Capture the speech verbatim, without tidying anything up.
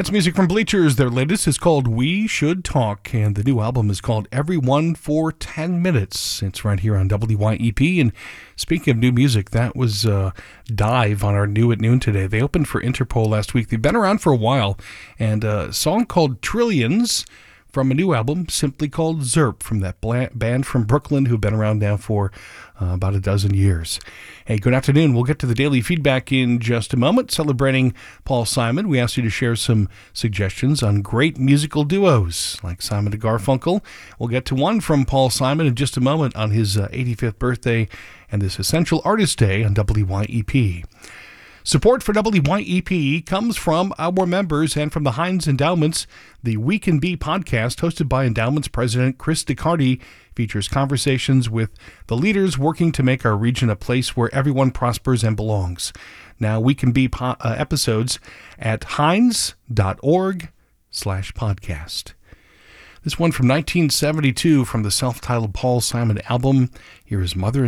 That's music from Bleachers. Their latest is called We Should Talk, and the new album is called Everyone for ten minutes. It's right here on W Y E P. And speaking of new music, that was uh, Dive on our New at Noon today. They opened for Interpol last week. They've been around for a while, and a song called Trillions from a new album simply called Zerp, from that band from Brooklyn who've been around now for uh, about a dozen years. Hey, good afternoon. We'll get to the daily feedback in just a moment. Celebrating Paul Simon, we asked you to share some suggestions on great musical duos like Simon and Garfunkel. We'll get to one from Paul Simon in just a moment on his uh, eighty-fifth birthday and this Essential Artist Day on W Y E P. Support for W Y E P comes from our members and from the Heinz Endowments. The We Can Be podcast, hosted by Endowments President Chris DeCardi, features conversations with the leaders working to make our region a place where everyone prospers and belongs. Now, We Can Be po- uh, episodes at heinz.org slash podcast. This one from nineteen seventy-two from the self-titled Paul Simon album. Here is Mother